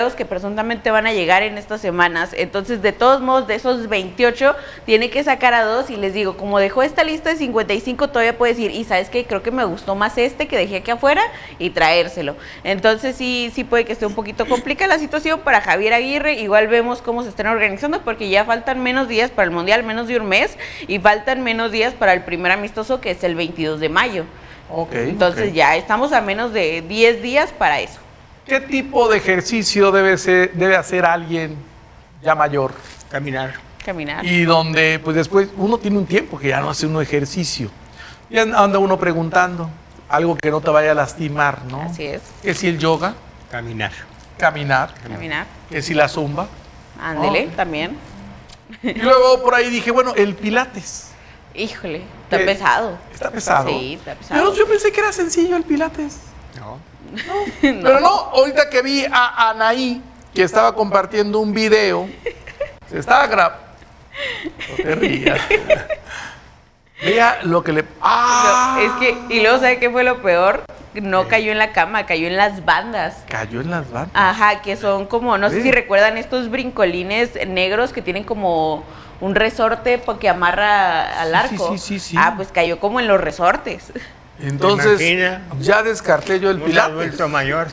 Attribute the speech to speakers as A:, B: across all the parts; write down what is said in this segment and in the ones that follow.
A: que presuntamente van a llegar en estas semanas. Entonces, de todos modos, de esos 28, tiene que sacar a 2, y les digo, como dejó esta lista de 55, todavía puede decir, y ¿sabes qué? Creo que me gustó más este que dejé aquí afuera, y traérselo. Entonces, sí puede que esté un poquito complicada la situación para Javier Aguirre. Igual vemos cómo se están organizando, porque ya faltan menos días para el Mundial, menos de un mes, y faltan menos días para el primer amistoso, que es el 22 de mayo. Entonces, ya estamos a menos de 10 días para eso.
B: ¿Qué tipo de ejercicio debe hacer alguien ya mayor?
C: Caminar.
B: Y donde, pues después, uno tiene un tiempo que ya no hace uno ejercicio. Y anda uno preguntando, algo que no te vaya a lastimar, ¿no?
A: Así es.
B: ¿Que si el yoga?
C: Caminar.
B: ¿Que si la zumba?
A: Ándele, también.
B: Y luego por ahí dije, bueno, el pilates.
A: Híjole, está pesado.
B: ¿Está pesado?
A: Sí, está pesado.
B: Yo pensé que era sencillo el pilates.
C: No.
B: Pero no, ahorita que vi a Anaí, que estaba compartiendo un video, se estaba grabando. No te rías. Vea lo que le... ¡Ah!
A: No, es que, y luego, ¿sabe qué fue lo peor? No cayó en la cama, cayó en las bandas.
B: Cayó en las bandas.
A: Ajá, que son como, no sé si recuerdan estos brincolines negros que tienen como un resorte que amarra al arco.
B: Sí.
A: Ah, pues cayó como en los resortes.
B: Entonces, ya descarté yo el pilates.
C: Un adulto mayor,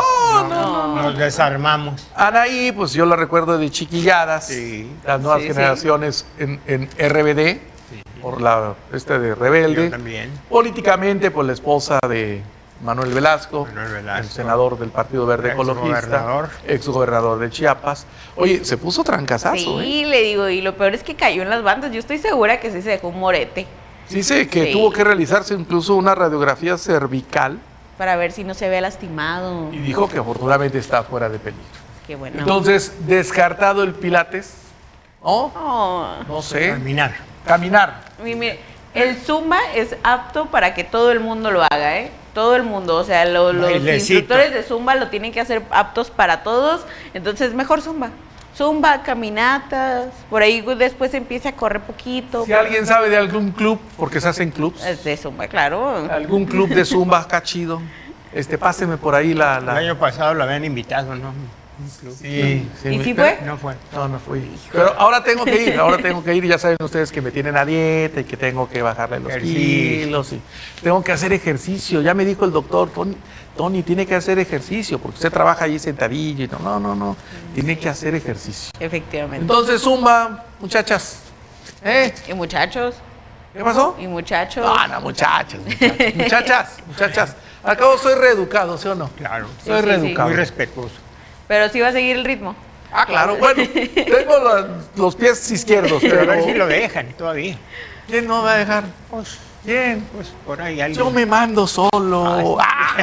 C: nos desarmamos.
B: Anaí, pues yo la recuerdo de chiquilladas, las nuevas generaciones en RBD, por la de Rebelde.
C: Yo también.
B: Políticamente, por la esposa de Manuel Velasco, el senador del Partido Verde Ecologista, exgobernador de Chiapas. Oye, se puso trancazazo.
A: Sí, le digo, y lo peor es que cayó en las bandas. Yo estoy segura que sí se dejó un morete.
B: Sí, sé que tuvo que realizarse incluso una radiografía cervical.
A: Para ver si no se ve lastimado.
B: Y dijo que afortunadamente está fuera de peligro.
A: Qué bueno.
B: Entonces, descartado el pilates, ¿no? No sé. Caminar.
A: Mire, el Zumba es apto para que todo el mundo lo haga, ¿eh? Todo el mundo, o sea, los instructores de Zumba lo tienen que hacer aptos para todos, entonces mejor Zumba. Zumba, caminatas, por ahí después empieza a correr poquito.
B: Si alguien sabe de algún club, porque se hacen clubs.
A: Es de Zumba, claro.
B: Algún club de Zumba acá chido. Páseme por ahí la...
C: El año pasado lo habían invitado, ¿no?
B: Sí.
A: ¿Y sí fue?
C: No fue.
B: No fui. Pero ahora tengo que ir, ya saben ustedes que me tienen a dieta y que tengo que bajarle los kilos y tengo que hacer ejercicio. Ya me dijo el doctor, Tony, tiene que hacer ejercicio, porque usted trabaja allí sentadillo y no, tiene que hacer ejercicio.
A: Efectivamente.
B: Entonces, Zumba, muchachas.
A: ¿Y muchachos?
B: ¿Qué pasó?
A: ¿Y muchachos?
B: No, muchachas. Muchachas. Al cabo soy reeducado, ¿sí o no?
C: Claro.
B: Soy reeducado.
C: Muy respetuoso.
A: Pero sí va a seguir el ritmo.
B: Claro, bueno, tengo los pies izquierdos, pero...
C: A ver si lo dejan todavía.
B: ¿Quién no va a dejar?
C: Pues,
B: ¿quién?
C: Pues por ahí alguien.
B: Yo me mando solo.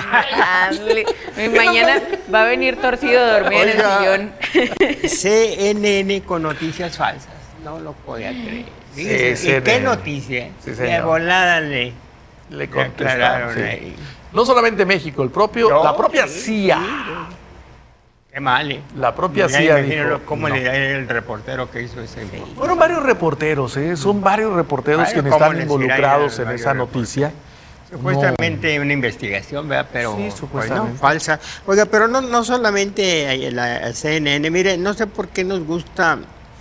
A: Mañana va a venir torcido a dormir en el sillón.
C: CNN con noticias falsas. No lo podía creer. ¿Y qué noticia? De volada le
B: contestaron ahí. No solamente México, la propia CIA.
C: Qué mal,
B: La propia CIA
C: dijo, ¿cómo le da el reportero que hizo ese?
B: Fueron varios reporteros, son varios reporteros quienes están involucrados en esa noticia.
C: Supuestamente una investigación, ¿verdad? Pero
B: supuestamente.
C: Falsa. Oiga, pero no solamente la CNN, mire, no sé por qué nos gusta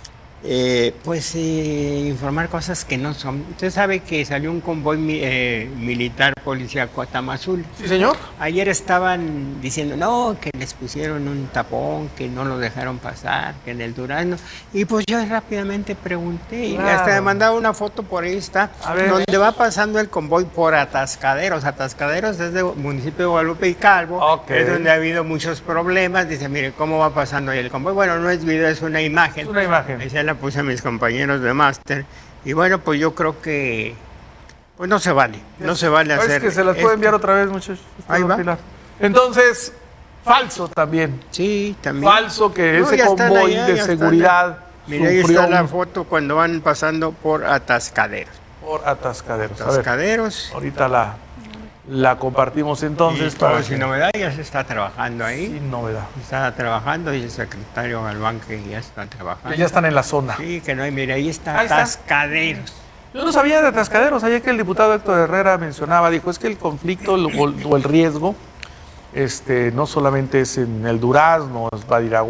C: informar cosas que no son. Usted sabe que salió un convoy militar policíaco a Tamazul.
B: Sí, señor.
C: Ayer estaban diciendo, no, que les pusieron un tapón, que no lo dejaron pasar, que en el Durazno. Y pues yo rápidamente pregunté, y hasta me mandaba una foto, por ahí está, donde va pasando el convoy por Atascaderos. Atascaderos es del municipio de Guadalupe y Calvo, es donde ha habido muchos problemas. Dice, mire, ¿cómo va pasando ahí el convoy? Bueno, no es video, es una imagen.
B: Es una imagen.
C: Esa la puse a mis compañeros de máster. Y bueno, pues yo creo que pues no se vale hacer.
B: Es que se las puede enviar otra vez, muchachos.
C: Ahí va.
B: Entonces, falso también.
C: Sí, también.
B: Falso que ese convoy de seguridad.
C: Mira, ahí está la foto cuando van pasando por Atascaderos.
B: Por Atascaderos.
C: Atascaderos.
B: Ahorita la compartimos entonces.
C: Sin novedad, ya se está trabajando ahí.
B: Sin novedad.
C: Está trabajando y el secretario Galván que ya está trabajando.
B: Que ya están en la zona.
C: Sí, que no hay, mira, ahí está Atascaderos.
B: Yo no sabía de Atascaderos, ayer que el diputado Héctor Herrera mencionaba, dijo, es que el conflicto o el riesgo no solamente es en el Durazno, es Badiraguato,